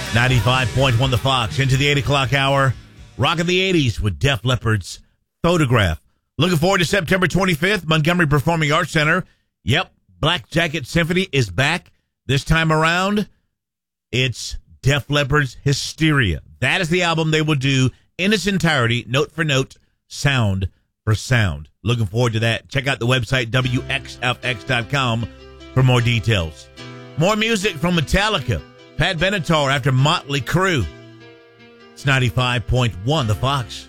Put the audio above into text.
95.1 The Fox. Into the 8 o'clock hour. Rockin' the 80s with Def Leppard's Photograph. Looking forward to September 25th, Montgomery Performing Arts Center. Yep, Black Jacket Symphony is back. This time around, it's Def Leppard's Hysteria. That is the album they will do in its entirety, note for note, sound for sound. Looking forward to that. Check out the website, WXFX.com, for more details. More music from Metallica. Pat Benatar after Motley Crue. It's 95.1 The Fox.